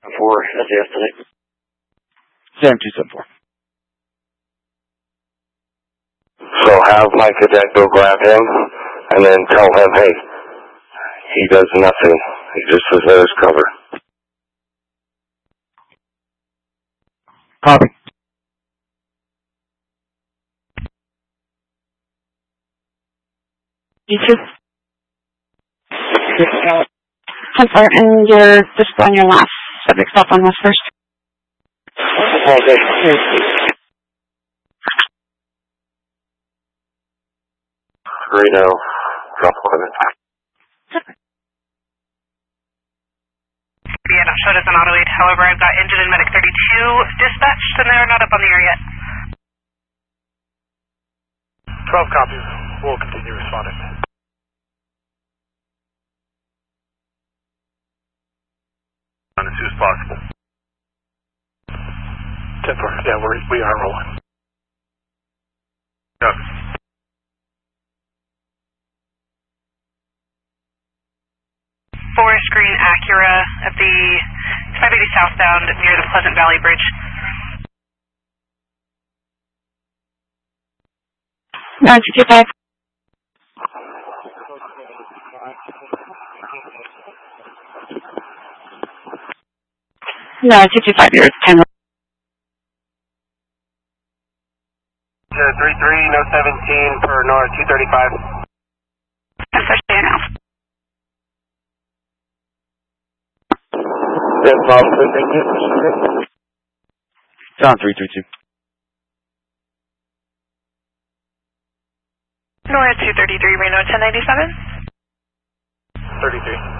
That's the estimate. Sam 274. So have my cadet go grab him, and then tell him, hey, he does nothing. He just was there as cover. Copy. You too. And you're just on your last subject stop on West First. Okay. Reno, drop 11. Yeah, not showed as an auto aid. However, I've got engine and medic 32 dispatched, and they're not up on the air yet. 12 copies. We'll continue responding. As soon as possible. 10-4. Yeah, we are rolling. Yep. Forest Green Acura at the 580 southbound near the Pleasant Valley Bridge. No, 225. No, 225. You're 10. 33, no 17 per north, 235. I'm first there now. Yes, officer, thank you. John 332. North 233, Reno 1097. 33.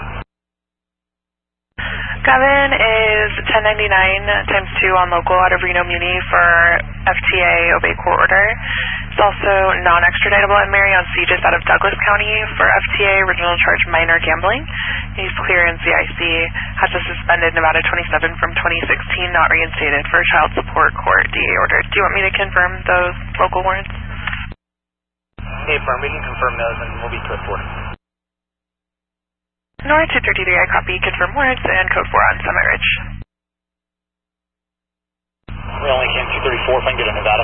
Gavin is 1099 times 2 on local out of Reno Muni for FTA obey court order. It's also non-extraditable at Marion Sieges out of Douglas County for FTA original charge minor gambling. He's clear in CIC, has a suspended Nevada 27 from 2016, not reinstated for child support court DA order. Do you want me to confirm those local warrants? Hey, firm, we can confirm those and we'll be code 4. North 233, I copy, confirm warrants, and code 4 on Summit Ridge. We only came 234 if I can get a Nevada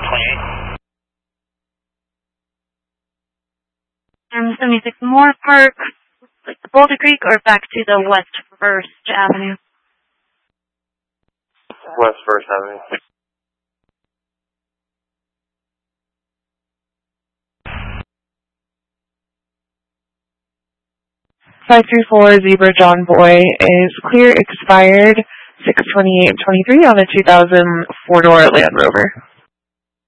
28. 76 Moore Park, like the Boulder Creek, or back to the West First Avenue? West First Avenue. (534) Zebra John Boy is clear, expired 6/28/23 on a 2000 4-door Land Rover.